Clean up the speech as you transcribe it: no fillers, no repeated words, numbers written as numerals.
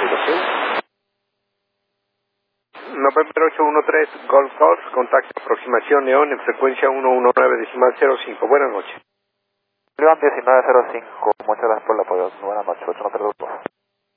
comunicación. November 813 Golf Golf, contacto aproximación Neón en frecuencia 119.05. Buenas noches. León 1905, muchas gracias por el apoyo. Buenas noches, 812.